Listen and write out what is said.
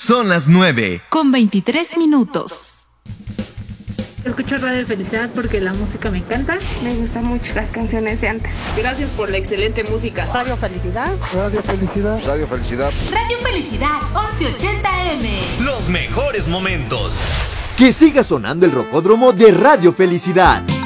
Son las 9:23. Escucho Radio Felicidad porque la música me encanta. Me gustan mucho las canciones de antes. Gracias por la excelente música. Radio Felicidad. Radio Felicidad. Radio Felicidad. Radio Felicidad, 1180M. Los mejores momentos. Que siga sonando el rocódromo de Radio Felicidad.